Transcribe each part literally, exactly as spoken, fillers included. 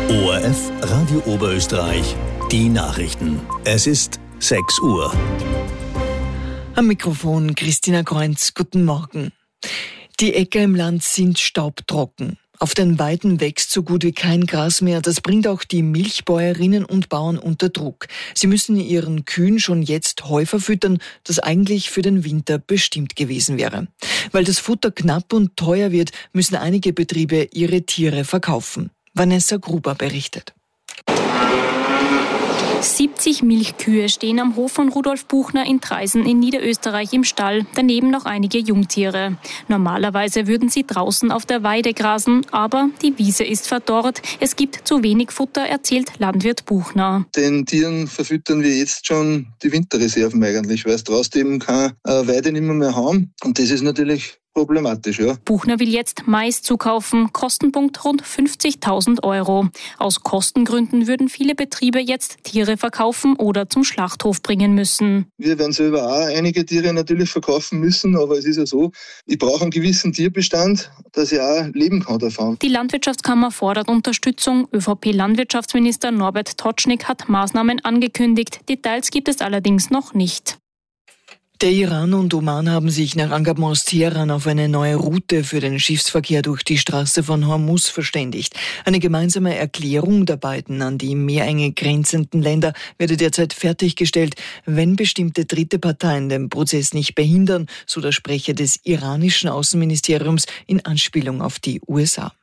O R F Radio Oberösterreich, die Nachrichten. Es ist sechs Uhr. Am Mikrofon Christina Kreunz, guten Morgen. Die Äcker im Land sind staubtrocken. Auf den Weiden wächst so gut wie kein Gras mehr. Das bringt auch die Milchbäuerinnen und Bauern unter Druck. Sie müssen ihren Kühen schon jetzt Heu verfüttern, das eigentlich für den Winter bestimmt gewesen wäre. Weil das Futter knapp und teuer wird, müssen einige Betriebe ihre Tiere verkaufen. Vanessa Gruber berichtet. siebzig Milchkühe stehen am Hof von Rudolf Buchner in Traisen in Niederösterreich im Stall, daneben noch einige Jungtiere. Normalerweise würden sie draußen auf der Weide grasen, aber die Wiese ist verdorrt. Es gibt zu wenig Futter, erzählt Landwirt Buchner. Den Tieren verfüttern wir jetzt schon die Winterreserven eigentlich, weil es draußen eben keine Weide nicht mehr, mehr haben. Und das ist natürlich problematisch, ja. Buchner will jetzt Mais zukaufen, Kostenpunkt rund fünfzigtausend Euro. Aus Kostengründen würden viele Betriebe jetzt Tiere verkaufen oder zum Schlachthof bringen müssen. Wir werden selber auch einige Tiere natürlich verkaufen müssen, aber es ist ja so, ich brauche einen gewissen Tierbestand, dass ich auch leben kann davon. Die Landwirtschaftskammer fordert Unterstützung. ÖVP-Landwirtschaftsminister Norbert Totschnig hat Maßnahmen angekündigt. Details gibt es allerdings noch nicht. Der Iran und Oman haben sich nach Angaben aus Teheran auf eine neue Route für den Schiffsverkehr durch die Straße von Hormuz verständigt. Eine gemeinsame Erklärung der beiden an die Meerenge grenzenden Länder werde derzeit fertiggestellt, wenn bestimmte dritte Parteien den Prozess nicht behindern, so der Sprecher des iranischen Außenministeriums in Anspielung auf die U S A.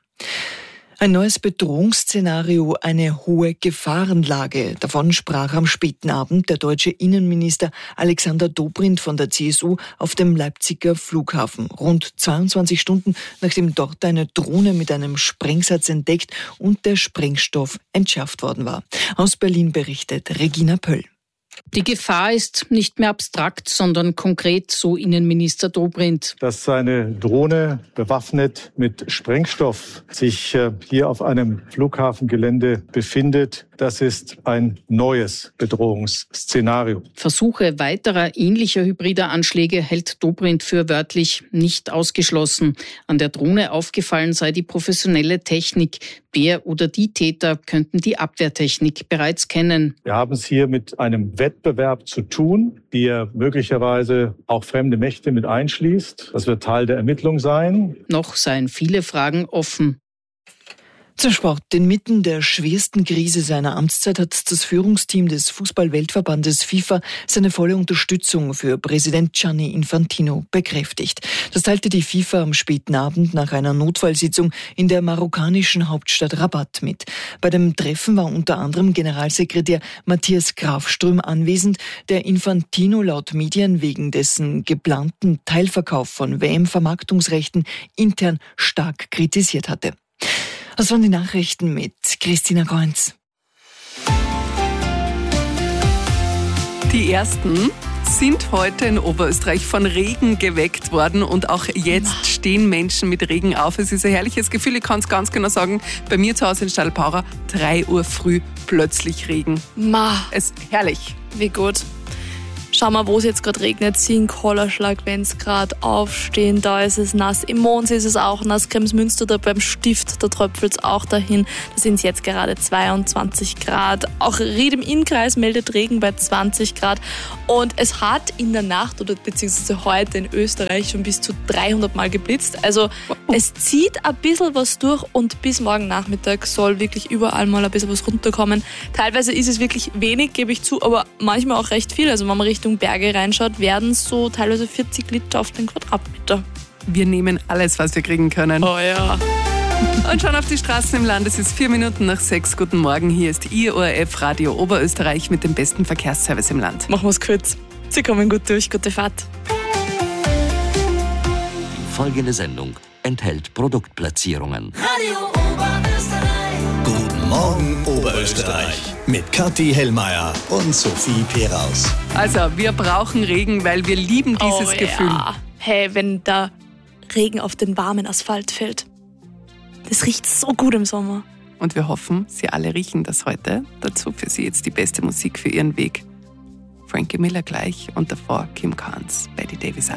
Ein neues Bedrohungsszenario, eine hohe Gefahrenlage. Davon sprach am späten Abend der deutsche Innenminister Alexander Dobrindt von der C S U auf dem Leipziger Flughafen. Rund zweiundzwanzig Stunden, nachdem dort eine Drohne mit einem Sprengsatz entdeckt und der Sprengstoff entschärft worden war. Aus Berlin berichtet Regina Pöll. Die Gefahr ist nicht mehr abstrakt, sondern konkret, so Innenminister Dobrindt. Dass eine Drohne bewaffnet mit Sprengstoff sich hier auf einem Flughafengelände befindet, das ist ein neues Bedrohungsszenario. Versuche weiterer ähnlicher hybrider Anschläge hält Dobrindt für wörtlich nicht ausgeschlossen. An der Drohne aufgefallen sei die professionelle Technik. Der oder die Täter könnten die Abwehrtechnik bereits kennen. Wir haben es hier mit einem Wettbewerb zu tun, der möglicherweise auch fremde Mächte mit einschließt. Das wird Teil der Ermittlung sein. Noch seien viele Fragen offen. Zum Sport. Inmitten der schwersten Krise seiner Amtszeit hat das Führungsteam des Fußball-Weltverbandes FIFA seine volle Unterstützung für Präsident Gianni Infantino bekräftigt. Das teilte die FIFA am späten Abend nach einer Notfallsitzung in der marokkanischen Hauptstadt Rabat mit. Bei dem Treffen war unter anderem Generalsekretär Matthias Grafström anwesend, der Infantino laut Medien wegen dessen geplanten Teilverkauf von W M-Vermarktungsrechten intern stark kritisiert hatte. Das waren die Nachrichten mit Christina Kreunz. Die ersten sind heute in Oberösterreich von Regen geweckt worden und auch jetzt stehen Menschen mit Regen auf. Es ist ein herrliches Gefühl, ich kann es ganz genau sagen, bei mir zu Hause in Stadelpaura, drei Uhr früh plötzlich Regen. Ma. Es ist herrlich. Wie gut. Schau mal, wo es jetzt gerade regnet, Sinkhollerschlag, wenn es gerade aufstehen, da ist es nass. Im Mons ist es auch nass, Kremsmünster, da beim Stift, da tröpfelt es auch dahin. Da sind es jetzt gerade zweiundzwanzig Grad. Auch Ried im Innkreis meldet Regen bei zwanzig Grad. Und es hat in der Nacht oder beziehungsweise heute in Österreich schon bis zu dreihundert Mal geblitzt. Also es zieht ein bisschen was durch und bis morgen Nachmittag soll wirklich überall mal ein bisschen was runterkommen. Teilweise ist es wirklich wenig, gebe ich zu, aber manchmal auch recht viel. Also wenn man Richtung Berge reinschaut, werden es so teilweise vierzig Liter auf den Quadratmeter. Wir nehmen alles, was wir kriegen können. Oh ja. Und schauen auf die Straßen im Land. Es ist vier Minuten nach sechs. Guten Morgen. Hier ist Ihr O R F Radio Oberösterreich mit dem besten Verkehrsservice im Land. Machen wir es kurz. Sie kommen gut durch. Gute Fahrt. Die folgende Sendung enthält Produktplatzierungen. Radio Oberösterreich. Guten Morgen Oberösterreich mit Kathi Hellmeier und Sophie Peraus. Also, wir brauchen Regen, weil wir lieben dieses oh, Gefühl. Ja. Hey, wenn der Regen auf den warmen Asphalt fällt. Das riecht so gut im Sommer. Und wir hoffen, Sie alle riechen das heute. Dazu für Sie jetzt die beste Musik für Ihren Weg. Frankie Miller gleich und davor Kim Carnes, Betty Davis.